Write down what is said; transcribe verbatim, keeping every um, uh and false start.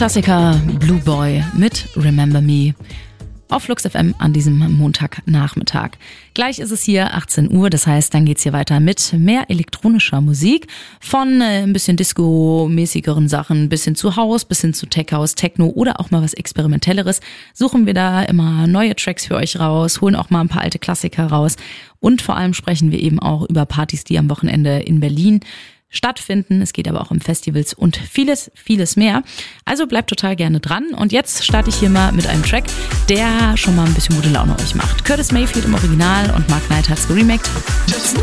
Klassiker Blue Boy mit Remember Me auf Flux F M an diesem Montagnachmittag. Gleich ist es hier achtzehn Uhr, das heißt, dann geht's hier weiter mit mehr elektronischer Musik. Von äh, ein bisschen Disco-mäßigeren Sachen bis hin zu House, bis hin zu Tech House, Techno oder auch mal was Experimentelleres. Suchen wir da immer neue Tracks für euch raus, holen auch mal ein paar alte Klassiker raus. Und vor allem sprechen wir eben auch über Partys, die am Wochenende in Berlin stattfinden. Es geht aber auch um Festivals und vieles, vieles mehr. Also bleibt total gerne dran. Und jetzt starte ich hier mal mit einem Track, der schon mal ein bisschen gute Laune euch macht. Curtis Mayfield im Original und Mark Knight hat's geremaked.